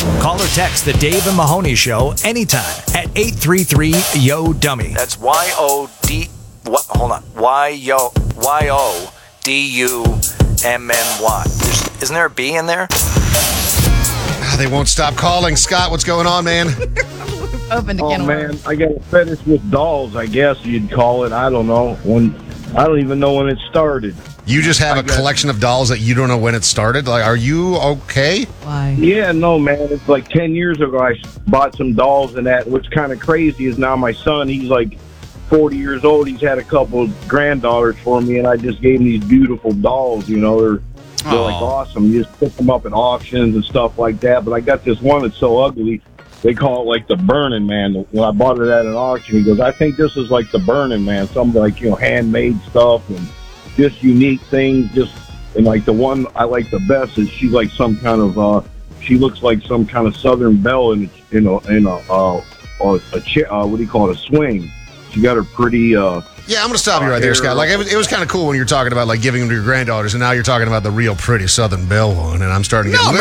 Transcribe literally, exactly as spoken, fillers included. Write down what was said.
Call or text the Dave and Mahoney Show anytime at eight three three, Y O, dummy. That's Y O D, what, hold on, Y O, Y O D U M M Y. There's, isn't there a B in there? They won't stop calling. Scott, what's going on, man? Open to Oh, can man, I got a fetish with dolls, I guess you'd call it. I don't know. When I don't even know when it started. You just have I a got- collection of dolls that you don't know when it started? Like, are you okay? Why? Yeah, no, man. It's like ten years ago I bought some dolls and that. What's kind of crazy is now my son, he's like forty years old. He's had a couple of granddaughters for me, and I just gave him these beautiful dolls, you know. They're, they're like Aw. awesome. You just pick them up at auctions and stuff like that. But I got this one that's so ugly. They call it like the Burning Man. When I bought it at an auction, he goes, I think this is like the Burning Man. Some like, you know, handmade stuff and just unique things. Just and like the one I like the best is she's like some kind of uh she looks like some kind of Southern belle in in a in a uh, a, a chair, uh, what do you call it, a swing. She got her pretty uh Yeah, I'm going to stop you right there, Scott. Like, it was, it was kind of cool when you were talking about, like, giving them to your granddaughters, and now you're talking about the real pretty Southern Belle one, and I'm starting to get No,